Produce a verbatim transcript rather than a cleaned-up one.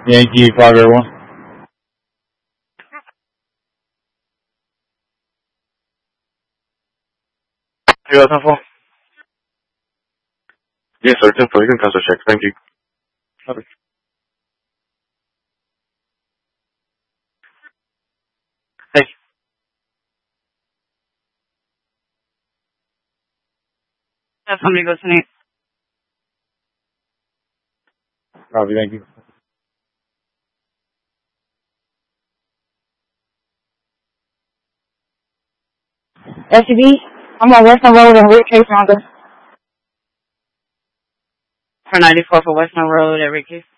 Yankee five Air one. You got ten four? Yes, sir, ten four. You can cancel check. Thank you. Okay. Thank Have somebody go tonight. you. Copy, thank you. S U V, I'm on Western Road in Rick Case, Honda. For ninety-four for Western Road at Rick Case.